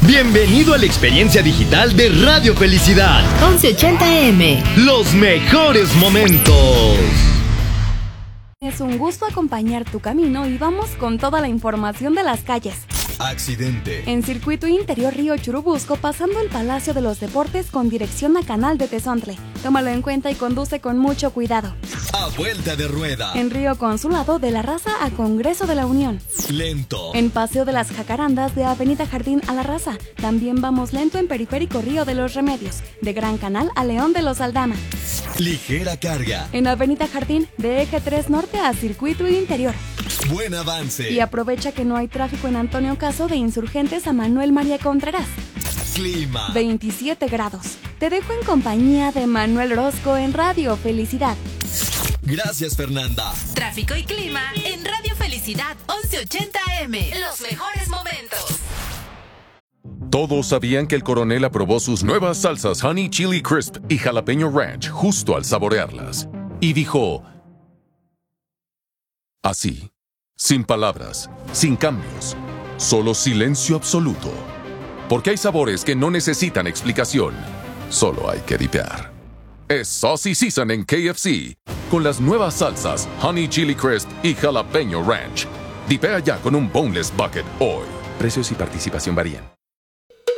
Bienvenido a la experiencia digital de Radio Felicidad. 1180M. Los mejores momentos. Es un gusto acompañar tu camino y vamos con toda la información de las calles. Accidente. En circuito interior Río Churubusco, pasando el Palacio de los Deportes con dirección a Canal de Tezontle. Tómalo en cuenta y conduce con mucho cuidado. A vuelta de rueda. En Río Consulado de la Raza a Congreso de la Unión. Lento. En Paseo de las Jacarandas de Avenida Jardín a la Raza. También vamos lento en Periférico Río de los Remedios. De Gran Canal a León de los Aldama. Ligera carga. En Avenida Jardín de Eje 3 Norte a Circuito Interior. Buen avance. Y aprovecha que no hay tráfico en Antonio Caso de Insurgentes a Manuel María Contreras. Clima. 27 grados. Te dejo en compañía de Manuel Orozco en Radio Felicidad. Gracias, Fernanda. Tráfico y clima en Radio Felicidad 1180M. Los mejores momentos. Todos sabían que el coronel aprobó sus nuevas salsas Honey Chili Crisp y Jalapeño Ranch justo al saborearlas. Y dijo... así, sin palabras, sin cambios, solo silencio absoluto. Porque hay sabores que no necesitan explicación, solo hay que dipear. Es Saucy Season en KFC, con las nuevas salsas Honey Chili Crisp y Jalapeño Ranch. Dipea ya con un Boneless Bucket hoy. Precios y participación varían.